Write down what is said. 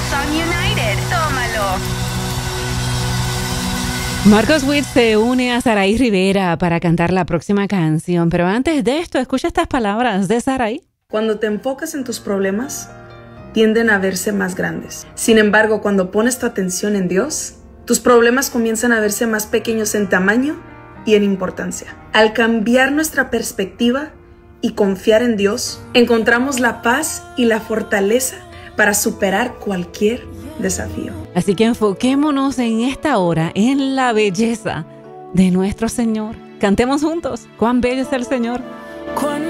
Hillsong United. Tómalo. Marcos Witt se une a Saraí Rivera para cantar la próxima canción, pero antes de esto, escucha estas palabras de Saraí. Cuando te enfocas en tus problemas, tienden a verse más grandes. Sin embargo, cuando pones tu atención en Dios, tus problemas comienzan a verse más pequeños en tamaño y en importancia. Al cambiar nuestra perspectiva y confiar en Dios, encontramos la paz y la fortaleza para superar cualquier desafío. Así que enfoquémonos en esta hora en la belleza de nuestro Señor. Cantemos juntos. ¡Cuán bello es el Señor! Cuán